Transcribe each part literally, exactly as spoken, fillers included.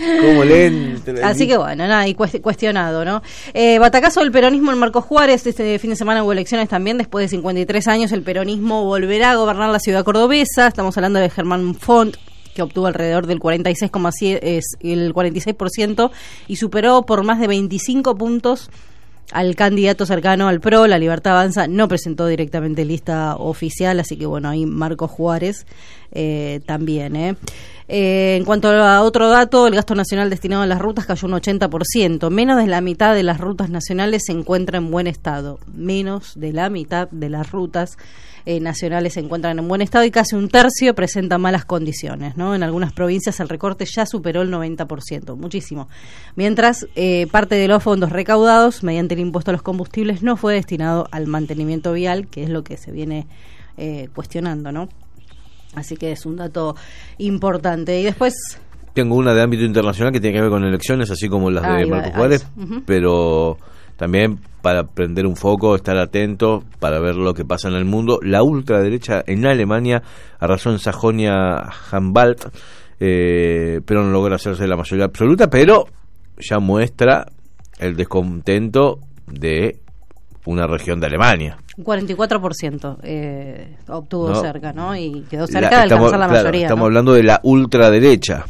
¿Cómo leen? Así que bueno, nada, y cuestionado, ¿no? Eh, batacazo del peronismo en Marcos Juárez. Este fin de semana hubo elecciones también. Después de cincuenta y tres años, el peronismo volverá a gobernar la ciudad cordobesa. Estamos hablando de Germán Font, que obtuvo alrededor del cuarenta y seis coma siete, es el cuarenta y seis por ciento y superó por más de veinticinco puntos al candidato cercano al P R O. La Libertad Avanza no presentó directamente lista oficial, así que bueno, ahí Marcos Juárez eh, también. Eh. Eh, en cuanto a otro dato, el gasto nacional destinado a las rutas cayó un ochenta por ciento. Menos de la mitad de las rutas nacionales se encuentra en buen estado. Menos de la mitad de las rutas eh, nacionales se encuentran en buen estado y casi un tercio presenta malas condiciones, ¿no? En algunas provincias el recorte ya superó el noventa por ciento, muchísimo. Mientras, eh, parte de los fondos recaudados mediante el impuesto a los combustibles no fue destinado al mantenimiento vial, que es lo que se viene eh, cuestionando, ¿no? Así que es un dato importante. Y después... Tengo una de ámbito internacional que tiene que ver con elecciones, así como las ah, de Marcos Juárez, uh-huh. pero también para prender un foco, estar atento, para ver lo que pasa en el mundo. La ultraderecha en Alemania arrasó en Sajonia-Anhalt, eh, pero no logró hacerse la mayoría absoluta, pero ya muestra el descontento de una región de Alemania. cuarenta y cuatro por ciento eh, obtuvo no, cerca, ¿no? Y quedó cerca la, de estamos, alcanzar la claro, mayoría. Estamos ¿no? hablando de la ultraderecha.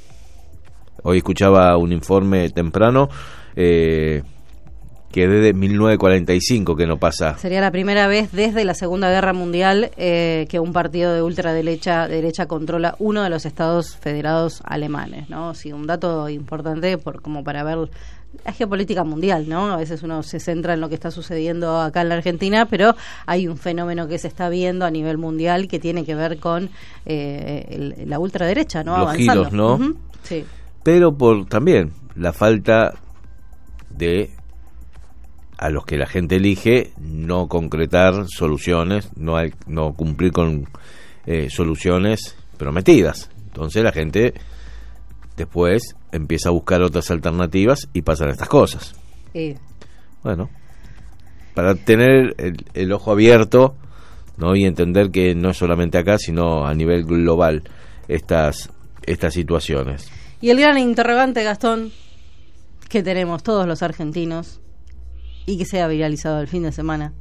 Hoy escuchaba un informe temprano eh, que desde mil novecientos cuarenta y cinco que no pasa. Sería la primera vez desde la Segunda Guerra Mundial eh, que un partido de ultraderecha derecha controla uno de los estados federados alemanes, ¿no? Sí, un dato importante por como para ver la geopolítica mundial, ¿no? A veces uno se centra en lo que está sucediendo acá en la Argentina, pero hay un fenómeno que se está viendo a nivel mundial que tiene que ver con eh, el, la ultraderecha, ¿no? Los avanzando. giros, ¿no? Uh-huh. Sí. Pero por también la falta de a los que la gente elige no concretar soluciones, no hay, no cumplir con eh, soluciones prometidas. Entonces la gente después empieza a buscar otras alternativas y pasan estas cosas. Sí. Bueno, para tener el, el ojo abierto, ¿no? Y entender que no es solamente acá, sino a nivel global estas estas situaciones. Y el gran interrogante, Gastón, que tenemos todos los argentinos y que se ha viralizado el fin de semana,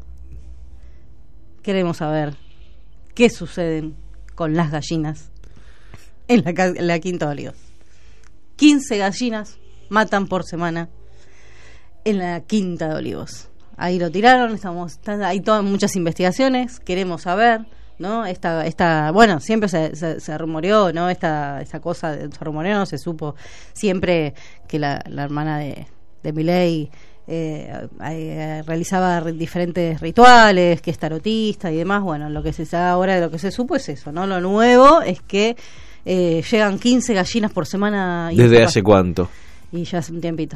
queremos saber qué sucede con las gallinas en la, en la Quinta de Olivos. quince gallinas matan por semana en la Quinta de Olivos. Ahí lo tiraron, estamos, hay todas muchas investigaciones, queremos saber, ¿no? Esta, esta, bueno, siempre se, se, se rumoreó, ¿no? Esta, esta cosa, de, se rumoreó, no se supo siempre que la, la hermana de, de Milei eh, eh, realizaba diferentes rituales, que es tarotista y demás. Bueno, lo que se sabe ahora de lo que se supo es eso, ¿no? Lo nuevo es que Eh, llegan quince gallinas por semana. Y ¿Desde hace cuánto? Y ya hace un tiempito.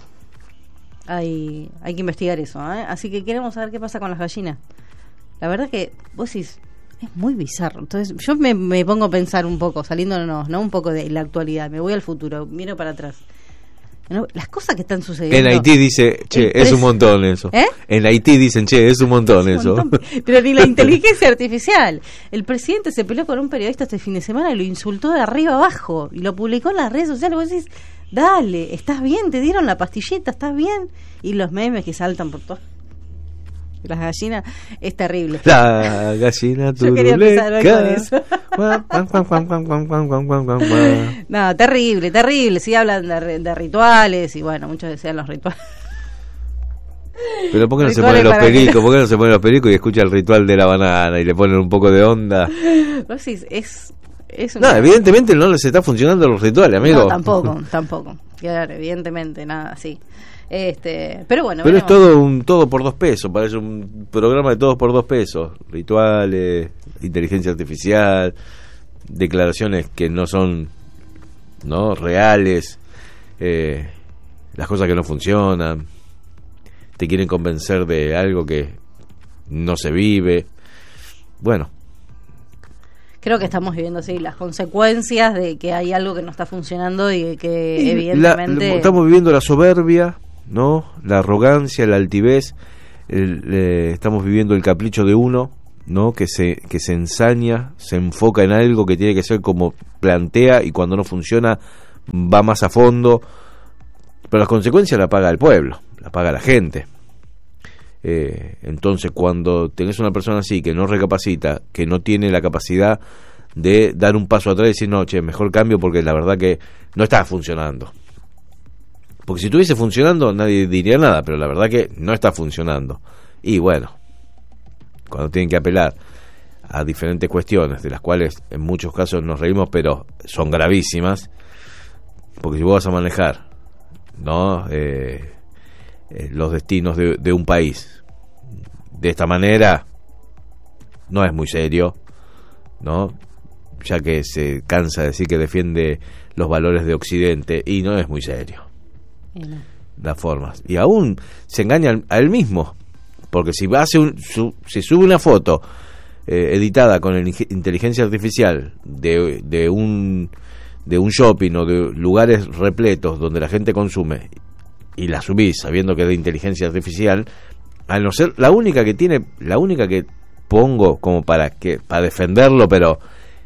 Hay, hay que investigar eso, ¿eh? Así que queremos saber qué pasa con las gallinas. La verdad que vos decís, es muy bizarro. Entonces yo me, me pongo a pensar un poco, saliéndonos, ¿no? Un poco de la actualidad. Me voy al futuro, miro para atrás. ¿No? Las cosas que están sucediendo. En Haití dice, che, es un montón eso. ¿Eh? En Haití dicen, che, es un montón es un eso. Montón. Pero ni la inteligencia artificial. El presidente se peleó con un periodista este fin de semana y lo insultó de arriba abajo. Y lo publicó en las redes sociales. Vos decís, dale, ¿estás bien? ¿Te dieron la pastillita? ¿Estás bien? Y los memes que saltan por todos. Las gallinas, es terrible. La gallina turulesca. Yo quería empezar con eso. No, terrible, terrible. Sí hablan de, de rituales y bueno, muchos desean los rituales. Pero ¿por qué no se ponen los pericos? ¿Por qué no se ponen los pericos y escucha el ritual de la banana y le ponen un poco de onda? Vos decís, es... es no, evidentemente no les está funcionando los rituales, amigo. No, tampoco, tampoco. Claro, evidentemente, nada así. Este, pero bueno, pero bueno, es todo un todo por dos pesos, parece un programa de todos por dos pesos, rituales, inteligencia artificial, declaraciones que no son no reales, eh, las cosas que no funcionan, te quieren convencer de algo que no se vive. Bueno, creo que estamos viviendo así las consecuencias de que hay algo que no está funcionando y que y evidentemente la, estamos viviendo la soberbia, ¿no? La arrogancia, la altivez, el, eh, estamos viviendo el capricho de uno, ¿no? Que se que se ensaña, se enfoca en algo que tiene que ser como plantea y cuando no funciona va más a fondo, pero las consecuencias las paga el pueblo, las paga la gente. Eh, entonces, cuando tenés una persona así que no recapacita, que no tiene la capacidad de dar un paso atrás y decir, no, che, mejor cambio porque la verdad que no está funcionando. Porque si estuviese funcionando nadie diría nada, pero la verdad que no está funcionando. Y bueno, cuando tienen que apelar a diferentes cuestiones, de las cuales en muchos casos nos reímos, pero son gravísimas, porque si vos vas a manejar, ¿no? Eh, eh, los destinos de, de un país de esta manera, no es muy serio, ¿no? Ya que se cansa de decir que defiende los valores de Occidente, y no es muy serio no. las formas. Y aún se engaña a él mismo, porque si hace un, su, si sube una foto eh, editada con el, inteligencia artificial de, de un de un shopping o de lugares repletos donde la gente consume, y la subís sabiendo que es de inteligencia artificial, al no ser la única que tiene, la única que pongo como para que para defenderlo, pero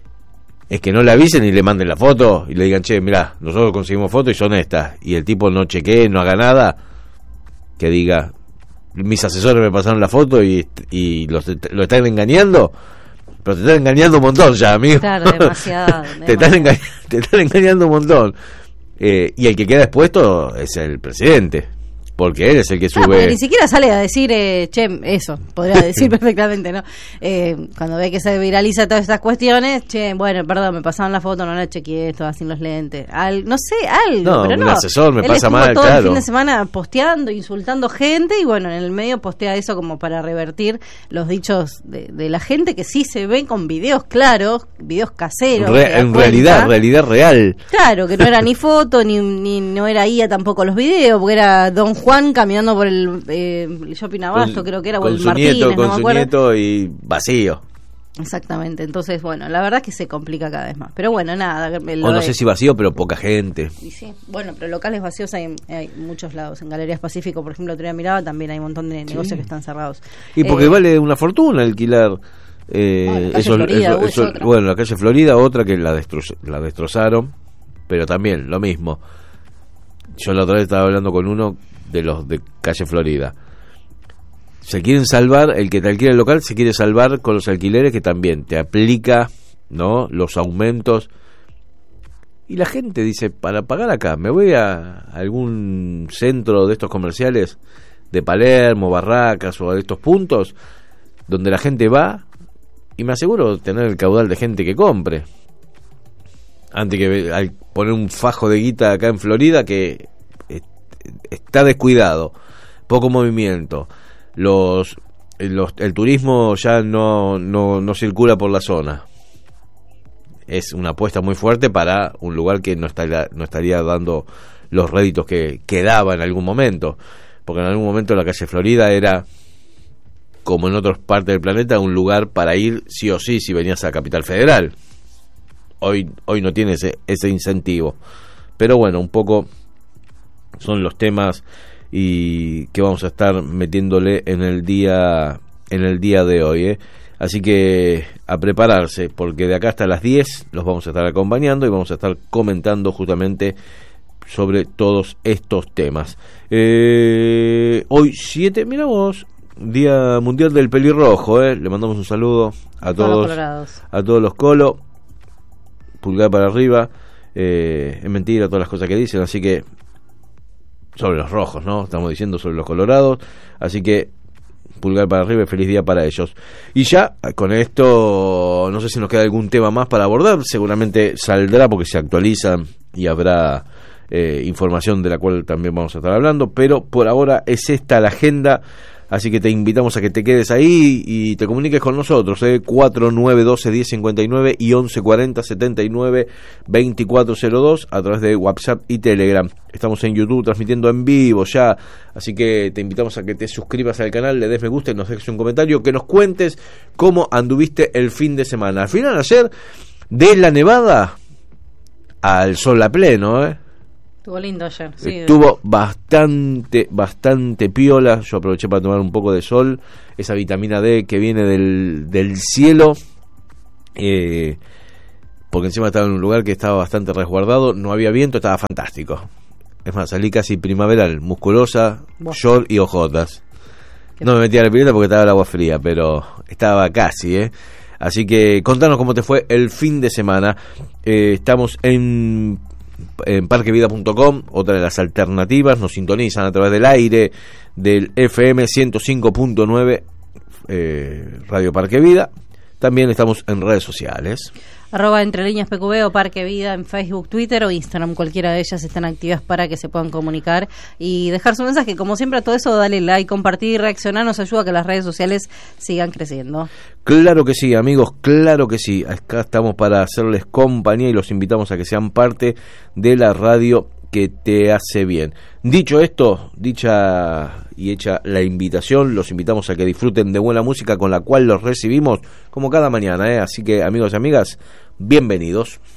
es que no le avisen y le manden la foto y le digan, che, mirá, nosotros conseguimos fotos y son estas, y el tipo no chequee, no haga nada, que diga, mis asesores me pasaron la foto y, y los, lo están engañando, pero te están engañando un montón ya, amigo. Claro, demasiado. te, están engañando, te están engañando un montón. Eh, y el que queda expuesto es el presidente, porque él es el que sube. Claro, ni siquiera sale a decir, eh, che, eso, podría decir perfectamente, ¿no? Eh, cuando ve que se viraliza todas estas cuestiones, che, bueno, perdón, me pasaron la foto, no la chequeé, estaba sin los lentes. Al, no sé, algo, no, pero un no. asesor me él pasa mal, todo claro. el fin de semana posteando, insultando gente, y bueno, en el medio postea eso como para revertir los dichos de, de la gente, que sí se ven con videos claros, videos caseros. Re, en realidad, realidad real. Claro, que no era ni foto, ni, ni no era I A tampoco los videos, porque era Don Juan caminando por el, eh, el shopping Abasto, con, creo que era, o el Martínez, nieto, no con me su acuerdo. nieto y vacío. Exactamente, entonces, bueno, la verdad es que se complica cada vez más. Pero bueno, nada. O no sé si vacío, pero poca gente. Y sí, bueno, pero locales vacíos hay, hay muchos lados. En Galerías Pacífico, por ejemplo, otro día miraba, también hay un montón de negocios sí. que están cerrados. Y porque eh, vale una fortuna alquilar. Eh, ah, eso, Florida, eso, eso, bueno, la calle Florida, otra que la, destroz, la destrozaron, pero también lo mismo. Yo la otra vez estaba hablando con uno de los de calle Florida. Se quieren salvar, el que te alquila el local se quiere salvar con los alquileres, que también te aplica, ¿no?, los aumentos. Y la gente dice, para pagar acá, me voy a algún centro de estos comerciales de Palermo, Barracas o a estos puntos donde la gente va, y me aseguro tener el caudal de gente que compre, antes que al poner un fajo de guita acá en Florida que está descuidado, poco movimiento, los, los el turismo ya no, no, no circula por la zona. Es una apuesta muy fuerte para un lugar que no estaría, no estaría dando los réditos que, que daba en algún momento, porque en algún momento la calle Florida era, como en otras partes del planeta, un lugar para ir sí o sí si venías a Capital Federal. Hoy, hoy no tiene ese, ese incentivo. Pero bueno, un poco son los temas y que vamos a estar metiéndole en el día en el día de hoy, ¿eh? Así que a prepararse, porque de acá hasta las diez los vamos a estar acompañando y vamos a estar comentando justamente sobre todos estos temas. Eh, hoy siete, mira vos, Día Mundial del Pelirrojo, ¿eh? Le mandamos un saludo a todos, todos a todos los colos, pulgar para arriba, eh, es mentira todas las cosas que dicen, así que sobre los rojos, ¿no? Estamos diciendo sobre los colorados, así que pulgar para arriba y feliz día para ellos. Y ya con esto no sé si nos queda algún tema más para abordar, seguramente saldrá porque se actualizan y habrá eh, información de la cual también vamos a estar hablando, pero por ahora es esta la agenda. Así que te invitamos a que te quedes ahí y te comuniques con nosotros, ¿eh? cuatro nueve uno dos, diez cincuenta y nueve y once cuarenta, setenta y nueve, veinticuatro cero dos a través de WhatsApp y Telegram. Estamos en YouTube transmitiendo en vivo ya, así que te invitamos a que te suscribas al canal, le des me gusta y nos dejes un comentario, que nos cuentes cómo anduviste el fin de semana. Al final ayer, de la nevada al sol a pleno, ¿eh? Estuvo lindo ayer, sí. Estuvo bastante, bastante piola. Yo aproveché para tomar un poco de sol, esa vitamina D que viene del, del cielo. Eh, porque encima estaba en un lugar que estaba bastante resguardado, no había viento, estaba fantástico. Es más, salí casi primaveral, musculosa, wow. short y ojotas. No me metí a la pileta porque estaba el agua fría, pero estaba casi, ¿eh? Así que contanos cómo te fue el fin de semana. Eh, estamos en, en parque vida punto com, otra de las alternativas. Nos sintonizan a través del aire del F M ciento cinco punto nueve, eh, Radio Parque Vida. También estamos en redes sociales. Arroba Entre Líneas P Q B o Parque Vida en Facebook, Twitter o Instagram. Cualquiera de ellas están activas para que se puedan comunicar y dejar su mensaje. Como siempre, a todo eso, dale like, compartir, reaccionar. Nos ayuda a que las redes sociales sigan creciendo. Claro que sí, amigos, claro que sí. Acá estamos para hacerles compañía y los invitamos a que sean parte de la radio que te hace bien. Dicho esto, dicha y hecha la invitación, los invitamos a que disfruten de buena música con la cual los recibimos como cada mañana, ¿eh? Así que, amigos y amigas, bienvenidos.